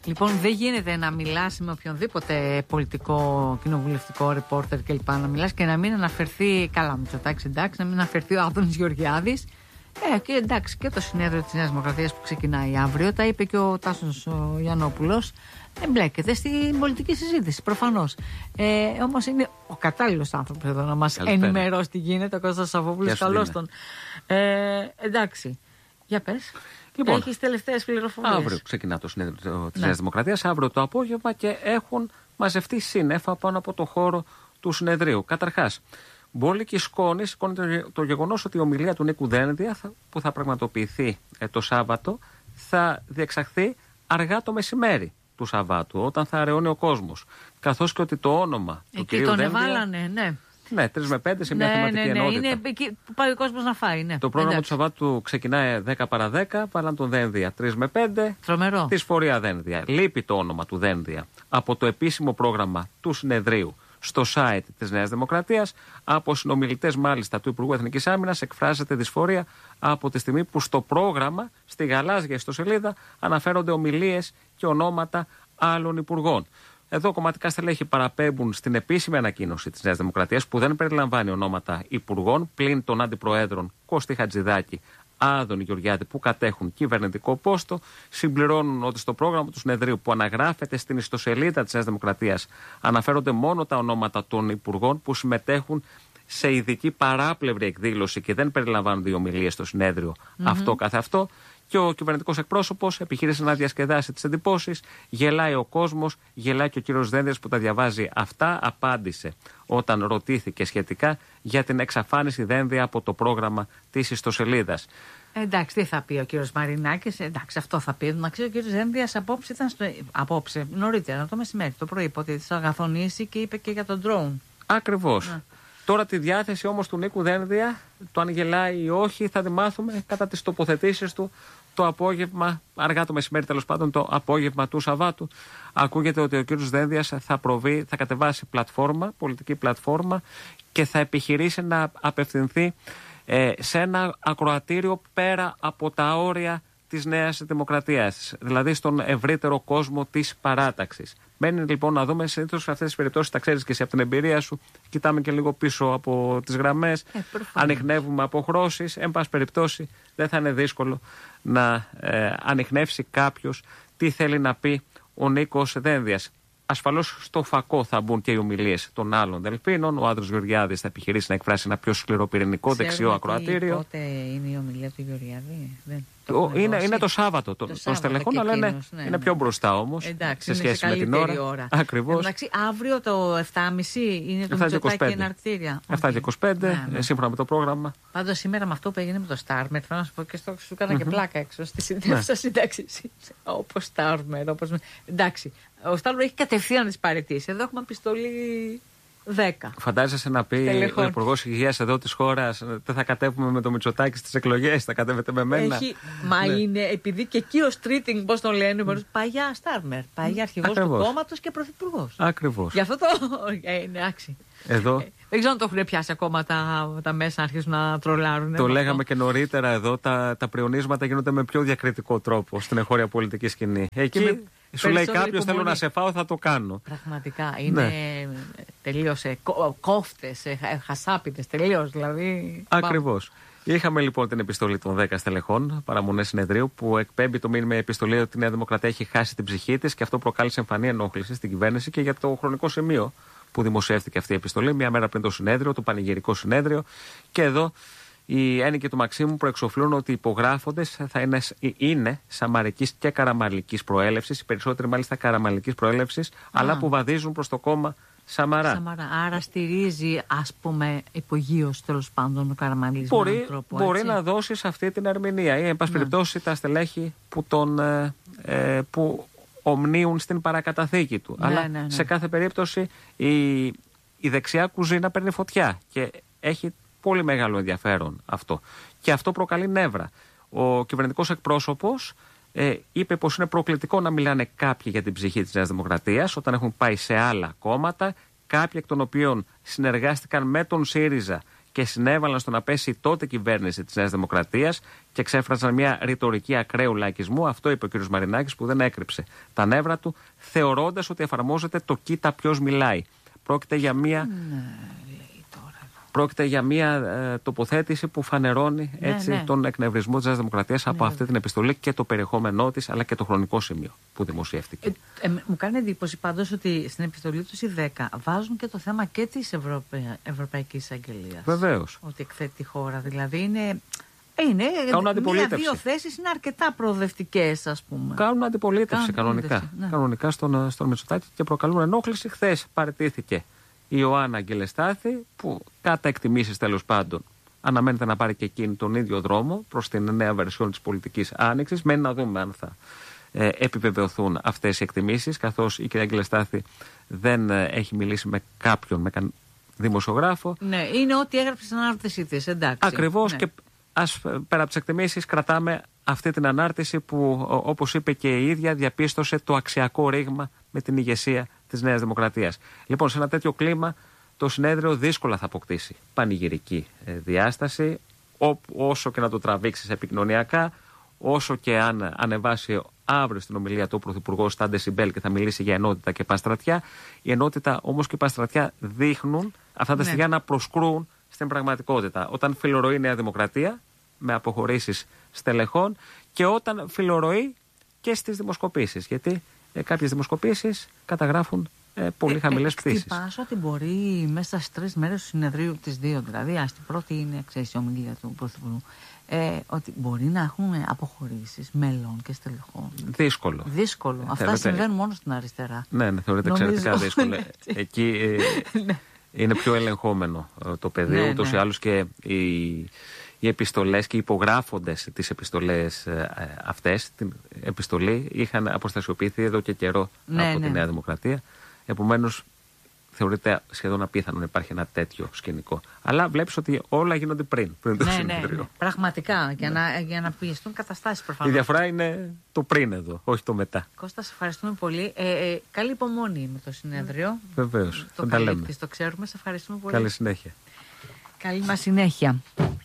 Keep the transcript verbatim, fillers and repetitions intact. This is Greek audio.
Λοιπόν, δεν γίνεται να μιλάς με οποιονδήποτε πολιτικό, κοινοβουλευτικό ρεπόρτερ κλπ. Να μιλάς και να μην αναφερθεί. Καλά, Μητσοτάκης, εντάξει, να μην αναφερθεί ο Άδωνης Γεωργιάδης. Ε, και εντάξει, και το συνέδριο της Νέας Δημοκρατίας που ξεκινάει αύριο, τα είπε και ο Τάσος ο Γιαννόπουλος, εμπλέκεται στην πολιτική συζήτηση, προφανώς. Ε, όμως είναι ο κατάλληλος άνθρωπος εδώ να μας Καλησπέρα. ενημερώσει τι γίνεται, ο Κώστας Σαββόπουλος, καλώς τον. Ε, εντάξει, για πες. Λοιπόν, έχεις τελευταίες πληροφορίες. Αύριο ξεκινά το συνέδριο της ναι. Νέας Δημοκρατίας, αύριο το απόγευμα, και έχουν μαζευτεί σύννεφα πάνω από το χώρο του συνεδρίου. Καταρχάς, μπόλικη σκόνη σηκώνει το γεγονός ότι η ομιλία του Νίκου Δένδια, που θα πραγματοποιηθεί ε, το Σάββατο, θα διεξαχθεί αργά το μεσημέρι του Σαββάτου, όταν θα αραιώνει ο κόσμος. Καθώς και ότι το όνομα του κυρίου Δένδια. Εκεί τον εβάλανε, ναι. Ναι, τρεις με πέντε σε μια ναι, θεματική ναι, ναι, ενότητα. Είναι εκεί που πάει ο κόσμος να φάει. Ναι. Το πρόγραμμα Εντάξει. του Σαββάτου ξεκινάει δέκα παρά δέκα, βάλαν τον Δένδια τρεις με πέντε. Τρομερό. Τη Φορεία Δένδια. Λείπει το όνομα του Δένδια από το επίσημο πρόγραμμα του συνεδρίου στο site της Νέας Δημοκρατίας. Από συνομιλητές μάλιστα του Υπουργού Εθνικής Άμυνας εκφράζεται δυσφορία από τη στιγμή που στο πρόγραμμα, στη γαλάζια ιστοσελίδα, αναφέρονται ομιλίες και ονόματα άλλων υπουργών. Εδώ κομματικά στελέχη παραπέμπουν στην επίσημη ανακοίνωση της Νέας Δημοκρατίας, που δεν περιλαμβάνει ονόματα υπουργών πλην των αντιπροέδρων Κώστη Χατζηδάκη, Άδωνη Γεωργιάδη, που κατέχουν κυβερνητικό πόστο. Συμπληρώνουν ότι στο πρόγραμμα του συνεδρίου, που αναγράφεται στην ιστοσελίδα της Νέας Δημοκρατίας, αναφέρονται μόνο τα ονόματα των υπουργών που συμμετέχουν σε ειδική παράπλευρη εκδήλωση και δεν περιλαμβάνονται οι ομιλίες στο συνέδριο mm-hmm. αυτό καθ' αυτό. Και ο κυβερνητικός εκπρόσωπος επιχείρησε να διασκεδάσει τις εντυπώσεις. Γελάει ο κόσμος, γελάει και ο κύριος Δένδιας που τα διαβάζει αυτά. Απάντησε όταν ρωτήθηκε σχετικά για την εξαφάνιση Δένδια από το πρόγραμμα της ιστοσελίδας. Εντάξει, τι θα πει ο κύριος Μαρινάκης, εντάξει, αυτό θα πει. Να ξέρει, ο κύριος Δένδιας απόψε ήταν στο. Απόψε, νωρίτερα, το μεσημέρι, το πρωί, ότι θα αγαθονίσει και είπε και για τον ντρόουν. Ακριβώς. Να. Τώρα τη διάθεση όμως του Νίκου Δένδια, το αν γελάει ή όχι, θα τη μάθουμε κατά τις τοποθετήσεις του το απόγευμα, αργά το μεσημέρι τέλος πάντων, το απόγευμα του Σαββάτου. Ακούγεται ότι ο κύριος Δένδιας θα προβεί, θα κατεβάσει πλατφόρμα, πολιτική πλατφόρμα, και θα επιχειρήσει να απευθυνθεί ε, σε ένα ακροατήριο πέρα από τα όρια της Νέας Δημοκρατίας, δηλαδή στον ευρύτερο κόσμο της παράταξης. Μένει λοιπόν να δούμε, συνήθως σε αυτές τις περιπτώσεις, τα ξέρεις και εσύ από την εμπειρία σου, κοιτάμε και λίγο πίσω από τις γραμμές, ε, ανιχνεύουμε αποχρώσεις. Εν πάση περιπτώσει, δεν θα είναι δύσκολο να ε, ανιχνεύσει κάποιος τι θέλει να πει ο Νίκος Δένδιας. Ασφαλώς στο φακό θα μπουν και οι ομιλίες των άλλων δελφίνων. Ο Άδωνης Γεωργιάδης θα επιχειρήσει να εκφράσει ένα πιο σκληροπυρηνικό δεξιό ακροατήριο. Πότε είναι η ομιλία του Γεωργιάδη? Δεν το είναι, είναι το Σάββατο των το στελεχών, αλλά είναι, ναι, είναι ναι. πιο μπροστά όμως. Εντάξει, σε σχέση με την ώρα. ώρα. Ακριβώς. Εντάξει, αύριο το επτά και μισή είναι το Μητσοτάκη εναρκτήρια. επτά και είκοσι πέντε, ναι, ναι. σύμφωνα με το πρόγραμμα. Πάντως σήμερα με αυτό που έγινε με το Στάρμερ, θέλω να σου πω, και στο, σου έκανα mm-hmm. και πλάκα έξω στη συνέντευξη σύνταξη. Όπως Στάρμερ. Όπως... Εντάξει, ο Στάρμερ έχει κατευθείαν τις παραιτήσεις. Εδώ έχουμε επιστολή δέκα. Φαντάζεσαι να πει Τελεχών. ο Υπουργός Υγείας εδώ της χώρας, δεν θα κατέβουμε με το Μητσοτάκη στις εκλογές, θα κατέβετε με μένα. Έχει, μα ναι. είναι, επειδή και εκεί ο Στρίτινγκ, πώς τον λένε, mm. πάει για Στάρμερ, πάει για αρχηγός του κόμματος και πρωθυπουργός. Ακριβώς. Γι' αυτό το. Ε, εντάξει. Εδώ. Ε, δεν ξέρω αν το έχουν πιάσει ακόμα τα, τα μέσα να αρχίσουν να τρολάρουν. Το λέγαμε αυτό. Και νωρίτερα εδώ, τα, τα πριονίσματα γίνονται με πιο διακριτικό τρόπο στην εγχώρια πολιτική σκηνή. Εκεί με, σου λέει κάποιος, θέλω να σε φάω, θα το κάνω. Πραγματικά είναι ναι. τελείως ε, κόφτες, ε, χασάπιδες, τελείως δηλαδή. Ακριβώς. Είχαμε λοιπόν την επιστολή των δέκα στελεχών παραμονές συνεδρίου, που εκπέμπει το μήνυμα επιστολή ότι η Νέα Δημοκρατία έχει χάσει την ψυχή της, και αυτό προκάλεσε εμφανή ενόχληση στην κυβέρνηση και για το χρονικό σημείο που δημοσιεύτηκε αυτή η επιστολή, μία μέρα πριν το συνέδριο, το πανηγυρικό συνέδριο. Και εδώ οι ένικοι του Μαξίμου προεξοφλούν ότι οι υπογράφοντες θα είναι, είναι σαμαρικής και καραμαλικής προέλευσης, οι περισσότεροι μάλιστα καραμαλικής προέλευσης, αλλά που βαδίζουν προς το κόμμα Σαμαρά. Σαμαρά. Άρα στηρίζει, ας πούμε, υπογείως τέλος πάντων ο Καραμαλής. Μπορεί, τρόπο, μπορεί να δώσει σε αυτή την ερμηνεία, ή εν πάση περιπτώσει τα στελέχη που, τον, ε, που ομνίουν στην παρακαταθήκη του. Ναι, αλλά ναι, ναι. σε κάθε περίπτωση η, η δεξιά κουζίνα παίρνει φωτιά και έχει πολύ μεγάλο ενδιαφέρον αυτό. Και αυτό προκαλεί νεύρα. Ο κυβερνητικός εκπρόσωπος ε, είπε πως είναι προκλητικό να μιλάνε κάποιοι για την ψυχή της Νέας Δημοκρατίας όταν έχουν πάει σε άλλα κόμματα, κάποιοι εκ των οποίων συνεργάστηκαν με τον ΣΥΡΙΖΑ και συνέβαλαν στο να πέσει η τότε κυβέρνηση της Νέας Δημοκρατίας και εξέφραζαν μια ρητορική ακραίου λαϊκισμού. Αυτό είπε ο κ. Μαρινάκης, που δεν έκρυψε τα νεύρα του, θεωρώντας ότι εφαρμόζεται το κοίτα ποιος μιλάει. Πρόκειται για μια. Ναι. Πρόκειται για μια ε, τοποθέτηση που φανερώνει έτσι, ναι, ναι. τον εκνευρισμό της Νέας Δημοκρατίας από ναι, αυτή την επιστολή και το περιεχόμενό της, αλλά και το χρονικό σημείο που δημοσιεύτηκε. Ε, ε, μου κάνει εντύπωση πάντως ότι στην επιστολή τους οι δέκα βάζουν και το θέμα και της Ευρωπα... Ευρωπαϊκής Αγγελίας. Βεβαίως. Ότι εκθέτει τη χώρα. Δηλαδή είναι. Είναι μία-δύο θέσεις είναι αρκετά προοδευτικές, ας πούμε. Κάνουν αντιπολίτευση Κάνουν κανονικά. Ναι. Κανονικά στον, στον Μητσοτάκη και προκαλούν ενόχληση. Χθες παραιτήθηκε η Ιωάννα Αγγελεστάθη, που κατά εκτιμήσεις τέλος πάντων αναμένεται να πάρει και εκείνη τον ίδιο δρόμο προς την νέα βερσιόν της πολιτικής άνοιξης. Μένει να δούμε αν θα ε, επιβεβαιωθούν αυτές οι εκτιμήσεις, καθώς η κυρία Αγγελεστάθη δεν ε, έχει μιλήσει με κάποιον, με καν δημοσιογράφο. Ναι, είναι ό,τι έγραψε στην ανάρτησή της, εντάξει. Ακριβώς, ναι. Και ας, πέρα από τις εκτιμήσεις, κρατάμε αυτή την ανάρτηση που, όπως είπε και η ίδια, διαπίστωσε το αξιακό ρήγμα με την ηγεσία της Νέας Δημοκρατίας. Λοιπόν, σε ένα τέτοιο κλίμα το συνέδριο δύσκολα θα αποκτήσει πανηγυρική ε, διάσταση, ό, όσο και να το τραβήξεις επικοινωνιακά, όσο και αν ανεβάσει αύριο στην ομιλία του ο Πρωθυπουργός στα Ντεσιμπέλ και θα μιλήσει για ενότητα και παστρατιά. Η ενότητα όμως και η παστρατιά δείχνουν αυτά τα ναι. στοιχεία να προσκρούν στην πραγματικότητα. Όταν φιλορροεί η Νέα Δημοκρατία με αποχωρήσεις στελεχών και όταν φιλορροεί και στις δημοσκοπήσεις. Γιατί ε, κάποιες δημοσκοπήσεις καταγράφουν ε, πολύ χαμηλές πτήσεις. Εκτυπάς ότι μπορεί μέσα στις τρεις μέρες του συνεδρίου, τις δύο δηλαδή, ας την πρώτη είναι ξέρεις, η ομιλία του Πρωθυπουργού, ε, ότι μπορεί να έχουν αποχωρήσεις μελών και στελεχών. Δύσκολο. Δύσκολο. Ε, Αυτά θεωρείται... συμβαίνουν μόνο στην αριστερά. Ναι, ναι θεωρείται εξαιρετικά δύσκολο. Εκεί ε, ναι. είναι πιο ελεγχόμενο ε, το πεδίο, ναι, ούτως ή ναι. άλλως και η... οι επιστολές και οι υπογράφοντες τις επιστολές ε, αυτές, την επιστολή, είχαν αποστασιοποιηθεί εδώ και καιρό ναι, από ναι. τη Νέα Δημοκρατία. Επομένως, θεωρείται σχεδόν απίθανο να υπάρχει ένα τέτοιο σκηνικό. Αλλά βλέπεις ότι όλα γίνονται πριν, πριν το ναι, συνεδρίο. Ναι, ναι. Πραγματικά, για, ναι. να, για να πιεστούν καταστάσεις προφανώς. Η διαφορά είναι το πριν εδώ, όχι το μετά. Κώστα, σε ευχαριστούμε πολύ. Ε, ε, καλή υπομονή με το συνέδριο. Βεβαίως. Το καλύπτεις, το ξέρουμε. Σε ευχαριστούμε πολύ. Καλή συνέχεια. Καλή μας συνέχεια.